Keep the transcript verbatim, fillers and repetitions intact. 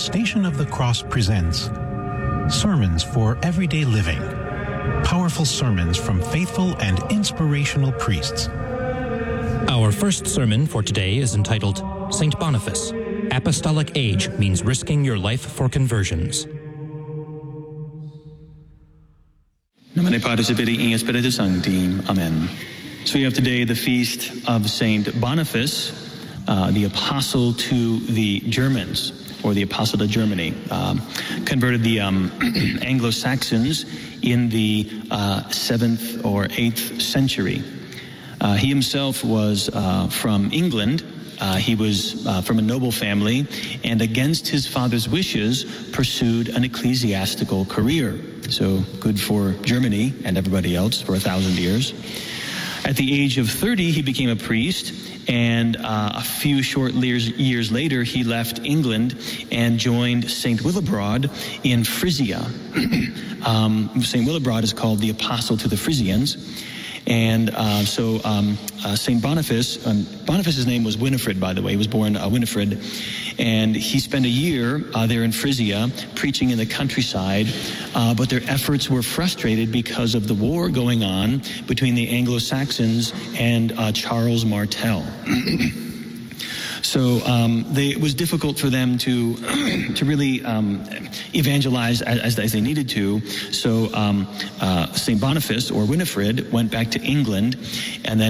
Station of the Cross presents Sermons for Everyday Living. Powerful sermons from faithful and inspirational priests. Our first sermon for today is entitled Saint Boniface. Apostolic Age means risking your life for conversions. Nomine Patris et Filii et Spiritus Sancti. Amen. So we have today the feast of Saint Boniface, uh, the apostle to the Germans, or the apostle to Germany. Um, converted the um, Anglo-Saxons in the uh, seventh or eighth century. Uh, he himself was uh, from England. Uh, he was uh, from a noble family, and against his father's wishes, pursued an ecclesiastical career. So good for Germany and everybody else for a thousand years. At the age of thirty, he became a priest, and uh, a few short years, years later, he left England and joined Saint Willibrord in Frisia. um, Saint Willibrord is called the apostle to the Frisians. And uh, so um, uh, Saint Boniface, um, Boniface's name was Winifred, by the way. He was born uh, Winifred. And he spent a year uh, there in Frisia preaching in the countryside, uh, but their efforts were frustrated because of the war going on between the Anglo-Saxons and uh, Charles Martel. So um, they, it was difficult for them to to really um, evangelize as, as they needed to. So um, uh, Saint Boniface, or Winifred, went back to England, and then